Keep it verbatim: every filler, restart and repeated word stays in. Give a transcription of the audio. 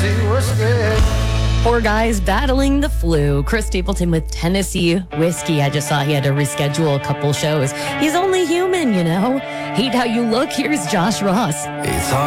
Tennessee whiskey. Poor guy's battling the flu. Chris Stapleton with Tennessee Whiskey. I just saw he had to reschedule a couple shows. He's only human, you know. Hate How You Look. Here's Josh Ross. It's hard.